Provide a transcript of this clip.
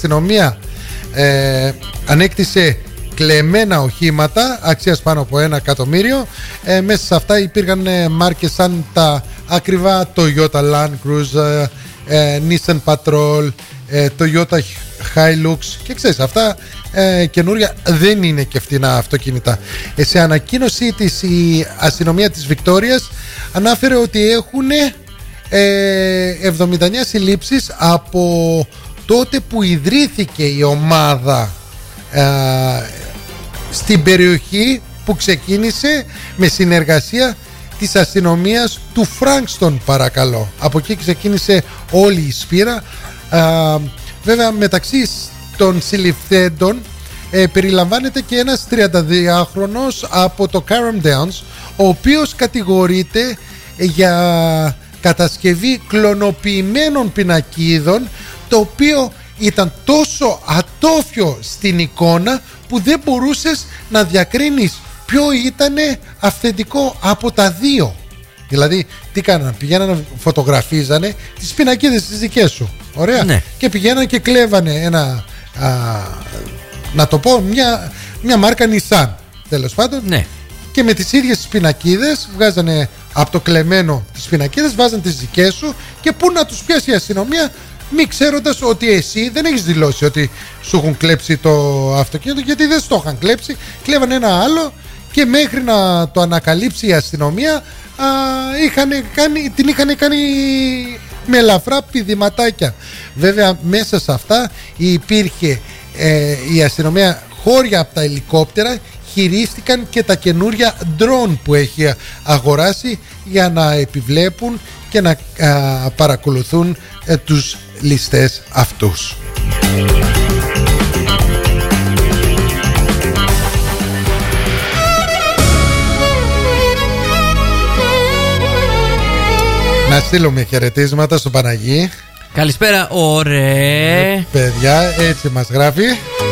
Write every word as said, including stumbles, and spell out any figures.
αστυνομία ε, ανέκτησε κλεμμένα οχήματα αξίας πάνω από ένα εκατομμύριο. ε, Μέσα σε αυτά υπήρχαν ε, μάρκες σαν τα ακριβά Toyota Land Cruiser, ε, Nissan Patrol, ε, Toyota Hilux. Και ξέρεις, αυτά ε, καινούρια δεν είναι και φτηνά αυτοκίνητα. ε, Σε ανακοίνωσή της η αστυνομία της Βικτόριας ανάφερε ότι έχουν ε, εβδομήντα εννέα συλλήψεις από τότε που ιδρύθηκε η ομάδα ε, στην περιοχή, που ξεκίνησε με συνεργασία της αστυνομίας του Φράνκστον, παρακαλώ. Από εκεί ξεκίνησε όλη η σπήρα. ε, Βέβαια, μεταξύ των συλληφθέντων ε, περιλαμβάνεται και ένας τριανταδυάχρονος από το Carrum Downs, ο οποίος κατηγορείται για κατασκευή κλωνοποιημένων πινακίδων, το οποίο ήταν τόσο ατόφιο στην εικόνα που δεν μπορούσες να διακρίνεις ποιο ήταν αυθεντικό από τα δύο. Δηλαδή, τι κάνανε, πηγαίνανε, φωτογραφίζανε τις πινακίδες τις δικές σου. Ωραία. Ναι. Και πηγαίνανε και κλέβανε ένα, α, να το πω, μια, μια μάρκα Nissan, τέλος πάντων. Ναι. Και με τις ίδιες τις πινακίδες βγάζανε από το κλεμμένο τις πινακίδες, βάζανε τις δικές σου, και πού να τους πιάσει η αστυνομία, μη ξέροντας ότι εσύ δεν έχεις δηλώσει ότι σου έχουν κλέψει το αυτοκίνητο, γιατί δεν στο είχαν κλέψει. Κλέβανε ένα άλλο και μέχρι να το ανακαλύψει η αστυνομία α, είχαν κάνει, την είχαν κάνει με ελαφρά πηδηματάκια. Βέβαια, μέσα σε αυτά υπήρχε ε, η αστυνομία, χώρια από τα ελικόπτερα, χειρίστηκαν και τα καινούρια drone που έχει αγοράσει για να επιβλέπουν και να α, παρακολουθούν ε, τους ληστές αυτούς. Να στείλουμε χαιρετίσματα στο Παναγί. Καλησπέρα, ωραία. Παιδιά, έτσι μας γράφει.